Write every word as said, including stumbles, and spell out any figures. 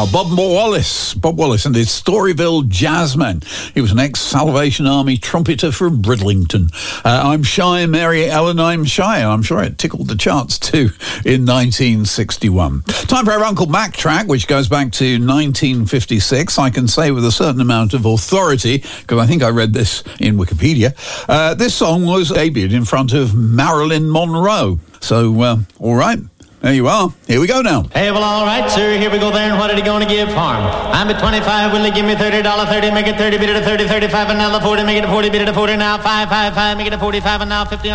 Ah, Bob Wallace. Bob Wallace and his Storyville Jazzmen. He was an ex-Salvation Army trumpeter from Bridlington. Uh, I'm Shy, Mary Ellen, I'm Shy. I'm sure it tickled the charts too in nineteen sixty-one. Time for our Uncle Mac track, which goes back to nineteen fifty-six. I can say with a certain amount of authority, because I think I read this in Wikipedia, uh, this song was debuted in front of Marilyn Monroe. So, uh, all right. There you are. Here we go now. Hey, well, all right, sir. Here we go there. And what are you going to give for him? I'm at twenty-five. Will he give me thirty dollars? thirty, make it thirty, bid it a thirty, thirty-five, and now the forty, make it a forty, bid it a forty, now five, five, five, make it a forty-five, and now fifty.